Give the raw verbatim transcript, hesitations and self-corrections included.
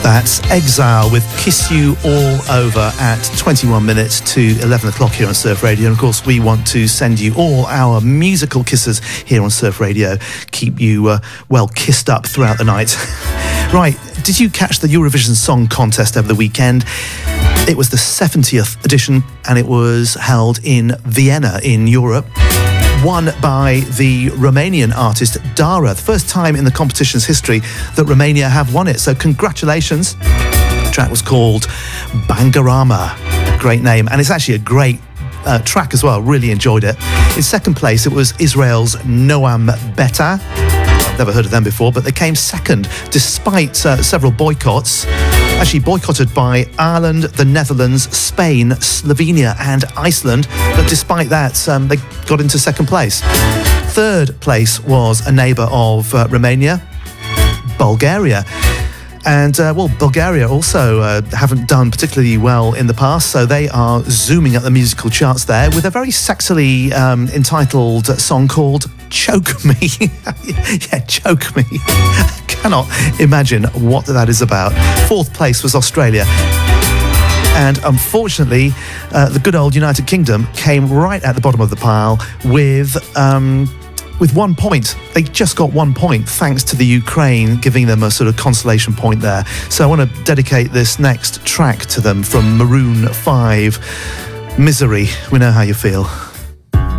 That's Exile with Kiss You All Over at twenty-one minutes to eleven o'clock here on Surf Radio. And of course, we want to send you all our musical kisses here on Surf Radio. Keep you uh, well kissed up throughout the night. Right, did you catch the Eurovision Song Contest over the weekend? It was the seventieth edition and it was held in Vienna in Europe. Won by the Romanian artist Dara. The first time in the competition's history that Romania have won it. So congratulations. The track was called Bangarama. Great name. And it's actually a great uh, track as well. Really enjoyed it. In second place, it was Israel's Noam Beta. I've never heard of them before, but they came second despite uh, several boycotts. Actually boycotted by Ireland, the Netherlands, Spain, Slovenia and Iceland. But despite that, um, they got into second place. Third place was a neighbour of uh, Romania, Bulgaria. And, uh, well, Bulgaria also uh, haven't done particularly well in the past, so they are zooming up the musical charts there with a very sexily um, entitled song called Choke Me. Yeah, Choke Me. I cannot imagine what that is about. Fourth place was Australia. And unfortunately, uh, the good old United Kingdom came right at the bottom of the pile with... Um, With one point. They just got one point thanks to the Ukraine giving them a sort of consolation point there. So I want to dedicate this next track to them from Maroon five, Misery. We know how you feel.